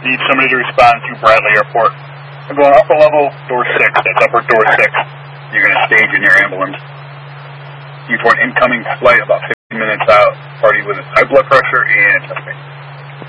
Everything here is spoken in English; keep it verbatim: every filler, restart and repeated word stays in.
Need somebody to respond to Bradley Airport. I'm going upper level, door six. That's upper door six. You're going to stage in your ambulance. You for an incoming flight about fifteen minutes out. Party with high blood pressure